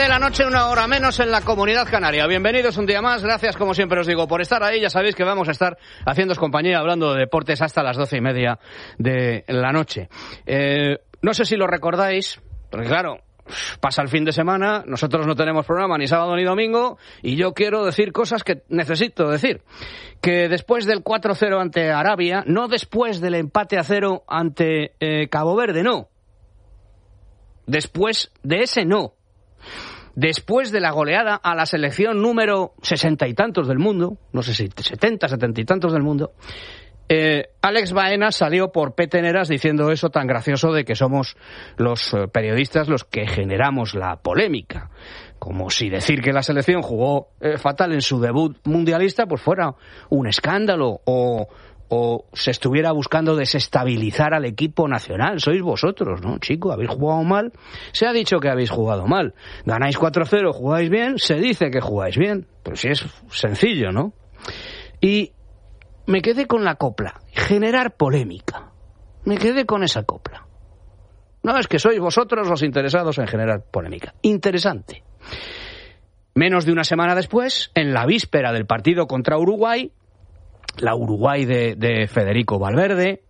de la noche, 1 hora menos en la Comunidad Canaria. Bienvenidos un día más, gracias como siempre os digo por estar ahí. Ya sabéis que vamos a estar haciéndoos compañía hablando de deportes hasta las 12:30 de la noche. No sé si lo recordáis, porque claro, pasa el fin de semana, nosotros no tenemos programa ni sábado ni domingo, y yo quiero decir cosas que necesito decir. Que después del 4-0 ante Arabia, no después del empate a 0 ante Cabo Verde, no. Después de ese no. Después de la goleada a la selección número 60 y tantos del mundo, no sé si 70 y tantos del mundo, Alex Baena salió por peteneras diciendo eso tan gracioso de que somos los periodistas los que generamos la polémica. Como si decir que la selección jugó fatal en su debut mundialista pues fuera un escándalo o se estuviera buscando desestabilizar al equipo nacional. Sois vosotros, ¿no, chico? Habéis jugado mal. Se ha dicho que habéis jugado mal. Ganáis 4-0, jugáis bien, se dice que jugáis bien. Pero si es sencillo, ¿no? Y me quedé con la copla. Generar polémica. Me quedé con esa copla. No, es que sois vosotros los interesados en generar polémica. Interesante. Menos de una semana después, en la víspera del partido contra Uruguay, la Uruguay de Federico Valverde,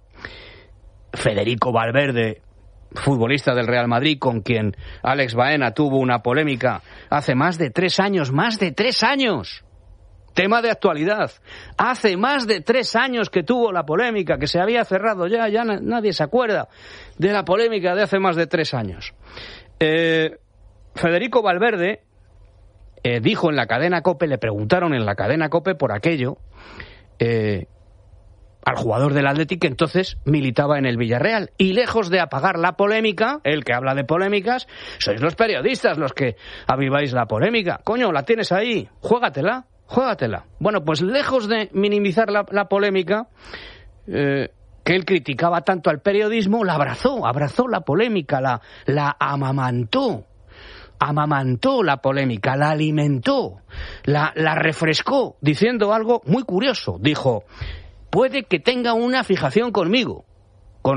futbolista del Real Madrid, con quien Alex Baena tuvo una polémica hace más de 3 años, tema de actualidad, hace más de 3 años que tuvo la polémica, que se había cerrado ya nadie se acuerda de la polémica de hace más de 3 años. Federico Valverde dijo en la cadena COPE, le preguntaron en la cadena COPE por aquello, al jugador del Athletic que entonces militaba en el Villarreal, y lejos de apagar la polémica, el que habla de polémicas, sois los periodistas los que aviváis la polémica. Coño, la tienes ahí, juégatela. Bueno, pues lejos de minimizar la polémica, que él criticaba tanto al periodismo, la abrazó la polémica, la amamantó la polémica, la alimentó, la refrescó, diciendo algo muy curioso. Dijo: puede que tenga una fijación conmigo,